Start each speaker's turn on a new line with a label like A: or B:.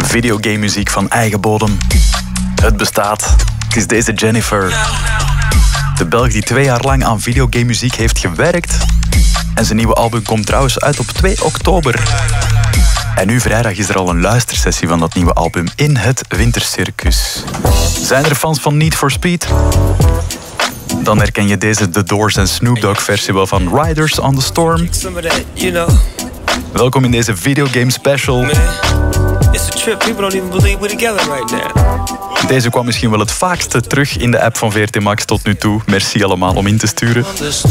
A: Videogamemuziek van eigen bodem. Het bestaat. Het is deze Jennifer. De Belg die 2 jaar lang aan videogamemuziek heeft gewerkt. En zijn nieuwe album komt trouwens uit op 2 oktober. En nu vrijdag is er al een luistersessie van dat nieuwe album in het Wintercircus. Zijn er fans van Need for Speed? Dan herken je deze The Doors en Snoop Dogg versie wel van Riders on the Storm. Welkom in deze videogame special. Deze kwam misschien wel het vaakste terug in de app van VRT Max tot nu toe. Merci allemaal om in te sturen.